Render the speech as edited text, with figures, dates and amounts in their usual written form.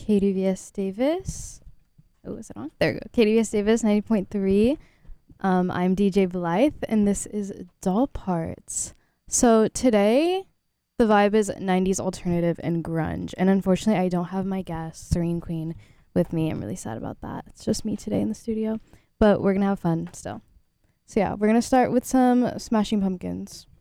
KDVS Davis. Oh, is it on? There we go. KDVS Davis 90.3. I'm DJ Blythe, and this is Doll Parts. So today, the vibe is 90s alternative and grunge. And unfortunately, I don't have my guest, Serene Queen, with me. I'm really sad about that. It's just me today in the studio. But we're going to have fun still. So yeah, we're going to start with some Smashing Pumpkins.